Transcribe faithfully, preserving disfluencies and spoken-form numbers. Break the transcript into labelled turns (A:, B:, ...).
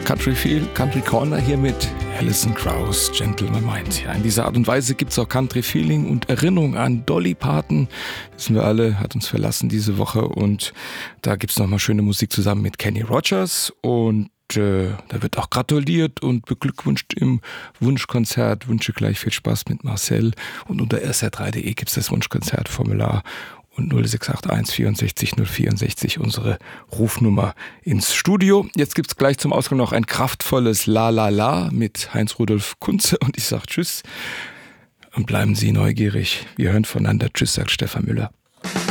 A: Country Feel, Country Corner hier mit Alison Krauss, Gentle My Mind. Ja, in dieser Art und Weise gibt es auch Country Feeling und Erinnerung an Dolly Parton. Wissen wir alle, hat uns verlassen diese Woche und da gibt es nochmal schöne Musik zusammen mit Kenny Rogers und äh, da wird auch gratuliert und beglückwünscht im Wunschkonzert. Wünsche gleich viel Spaß mit Marcel und unter r s r drei punkt d e gibt es das Wunschkonzertformular. Und null sechs acht eins vierundsechzig null vierundsechzig unsere Rufnummer ins Studio. Jetzt gibt's gleich zum Ausgang noch ein kraftvolles La La La mit Heinz-Rudolf Kunze und ich sag Tschüss und bleiben Sie neugierig. Wir hören voneinander. Tschüss, sagt Stefan Müller.